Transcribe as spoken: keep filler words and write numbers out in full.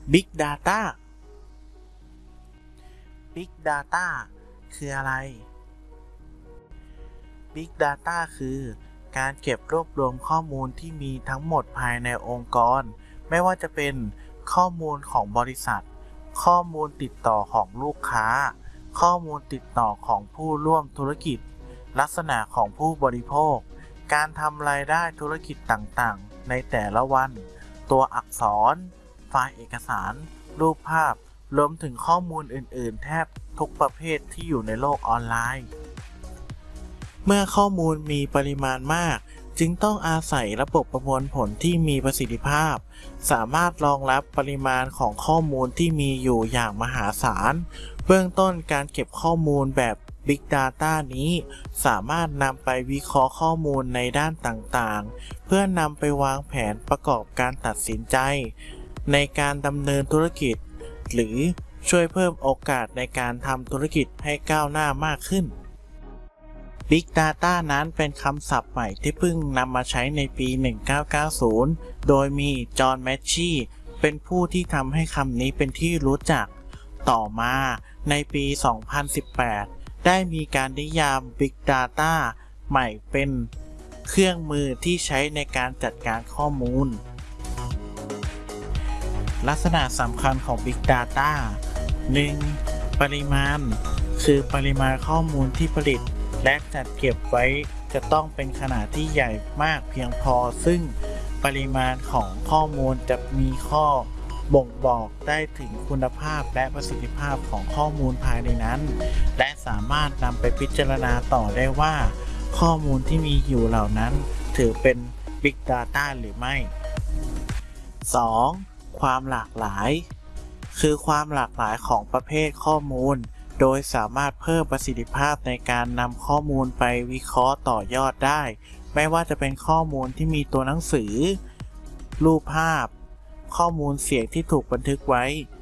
Big Data Big Data คืออะไร Big Data คือการเก็บรวบรวมข้อมูลที่มีทั้งหมดภายในองค์กรไม่ว่าจะเป็นข้อมูลของบริษัทข้อมูลติดต่อของลูกค้าข้อมูลติดต่อของผู้ร่วมธุรกิจลักษณะของผู้บริโภคการทำรายได้ธุรกิจต่างๆในแต่ละวันตัวอักษรไฟล์เอกสารรูปภาพรวมถึงข้อมูลอื่นๆแทบทุกประเภทที่อยู่ในโลกออนไลน์เมื่อข้อมูลมีปริมาณมากจึงต้องอาศัยระบบประมวลผลที่มีประสิทธิภาพสามารถรองรับปริมาณของข้อมูลที่มีอยู่อย่างมหาศาลเบื้องต้นการเก็บข้อมูลแบบ Big Data นี้สามารถนำไปวิเคราะห์ข้อมูลในด้านต่างๆเพื่อนำไปวางแผนประกอบการตัดสินใจในการดำเนินธุรกิจหรือช่วยเพิ่มโอกาสในการทำธุรกิจให้ก้าวหน้ามากขึ้น Big Data นั้นเป็นคำศัพท์ใหม่ที่เพิ่งนำมาใช้ในปี หนึ่งพันเก้าร้อยเก้าสิบ โดยมีจอห์น แมชชีเป็นผู้ที่ทำให้คำนี้เป็นที่รู้จัก ต่อมาในปี สองพันสิบแปด ได้มีการนิยาม Big Data ใหม่เป็นเครื่องมือที่ใช้ในการจัดการข้อมูล ลักษณะสำคัญของ Big Data หนึ่ง ปริมาณคือปริมาณข้อมูลที่ผลิตและจัดเก็บไว้จะต้องเป็นขนาดที่ใหญ่มากเพียงพอซึ่งปริมาณของข้อมูลจะมีข้อบ่งบอกได้ถึงคุณภาพและประสิทธิภาพของข้อมูลภายในนั้นและสามารถนำไปพิจารณาต่อได้ว่าข้อมูลที่มีอยู่เหล่านั้นถือเป็น Big Data หรือไม่ สอง ความหลากหลายคือความหลากหลายของประเภทข้อมูลโดยสามารถเพิ่มประสิทธิภาพในการนำข้อมูลไปวิเคราะห์ต่อยอดได้ไม่ว่าจะเป็นข้อมูลที่มีตัวหนังสือรูปภาพข้อมูลเสียงที่ถูกบันทึกไว้